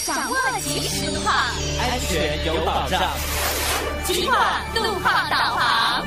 掌握即时路况， 安全有保障。 金话路况导航。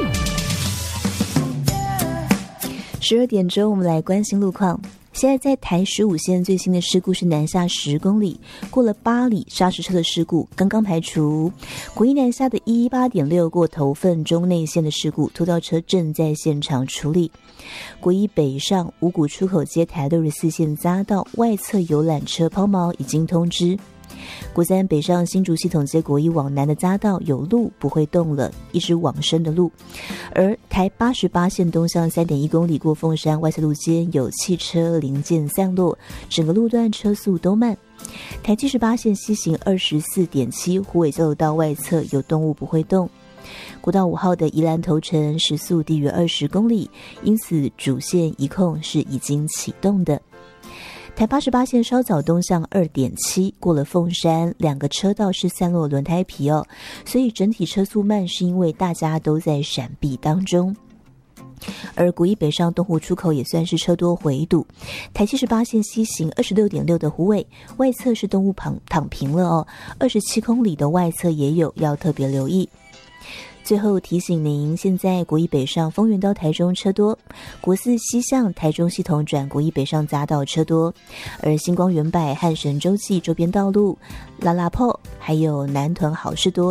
12点钟，我们来关心路况。现在在台15线最新的事故是南下10公里，过了8里砂石车的事故刚刚排除。国一南下的118.6过头份中内线的事故，拖吊车正在现场处理。国一北上五股出口街台64线匝道外侧游览车抛锚已经通知。国三北上新竹系统街国一往南的匝道有路不会动了，一直往深的路。而台88线东向3.1公里过凤山外侧路间有汽车零件散落，整个路段车速都慢。台78线西行24.7虎尾交流道外侧有动物不会动。国道5号的宜兰头城时速低于20公里，因此主线一控是已经启动的。台88线稍早东向2.7过了凤山，两个车道是散落轮胎皮哦，所以整体车速慢是因为大家都在闪避当中。而国一北上东湖出口也算是车多回堵，台78线西行26.6的虎尾外侧是动物躺平了哦，27公里的外侧也有，要特别留意。最后提醒您，现在国一北上丰原到台中车多，国四西向台中系统转国一北上匝道车多，而星光远百汉神洲际周边道路拉拉坡还有南屯好事多